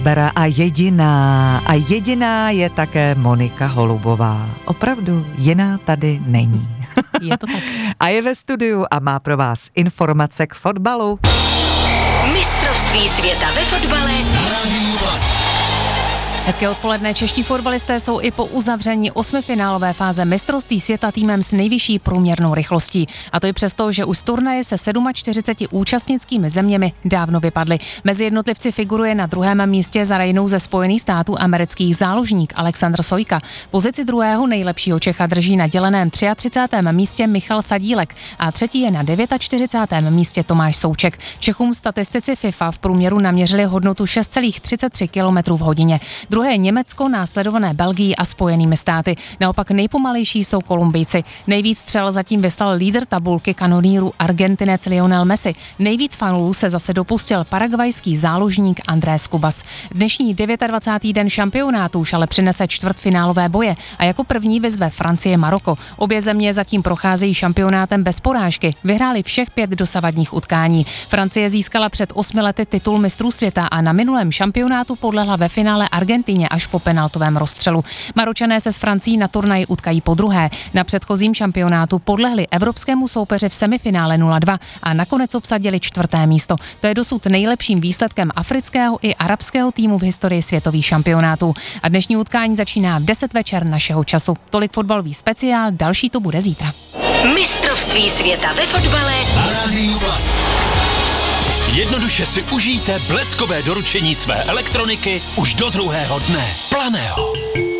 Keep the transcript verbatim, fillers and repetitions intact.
Bera a jediná. A jediná je také Monika Holubová. Opravdu jiná tady není. Je to tak. A je ve studiu a má pro vás informace k fotbalu. Mistrovství světa ve fotbale. Hezké odpoledne. Čeští fotbalisté jsou i po uzavření osmifinálové fáze mistrovství světa týmem s nejvyšší průměrnou rychlostí. A to i přesto, že už z turnaje se čtyřiceti sedmi účastnickými zeměmi dávno vypadly. Mezi jednotlivci figuruje na druhém místě za rajnou ze Spojených států amerických záložník Alexandr Sojka. Pozici druhého nejlepšího Čecha drží na děleném třicátém třetím místě Michal Sadílek a třetí je na čtyřicátém devátém místě Tomáš Souček. Čechům statistici FIFA v průměru naměřili hodnotu šest celá třicet tři kilometrů v hodině. Druhé Německo, následované Belgií a Spojenými státy. Naopak nejpomalejší jsou Kolumbijci. Nejvíc střel zatím vyslal lídr tabulky kanonýrů Argentinec Lionel Messi. Nejvíc faulů se zase dopustil paragvajský záložník Andrés Cubas. Dnešní dvacátý devátý den šampionátu už ale přinese čtvrtfinálové boje a jako první vyzve Francie Maroko. Obě země zatím procházejí šampionátem bez porážky. Vyhráli všech pět dosavadních utkání. Francie získala před osmi lety titul mistrů světa a na minulém šampionátu podlehla ve finále Argentině až po penaltovém rozstřelu. Maročané se s Francií na turnaji utkají podruhé. Na předchozím šampionátu podlehli evropskému soupeři v semifinále nula dva a nakonec obsadili čtvrté místo. To je dosud nejlepším výsledkem afrického i arabského týmu v historii světových šampionátů. A dnešní utkání začíná v deset večer našeho času. Tolik fotbalový speciál, další to bude zítra. Mistrovství světa ve fotbale. Jednoduše si užijte bleskové doručení své elektroniky už do druhého dne. Planého.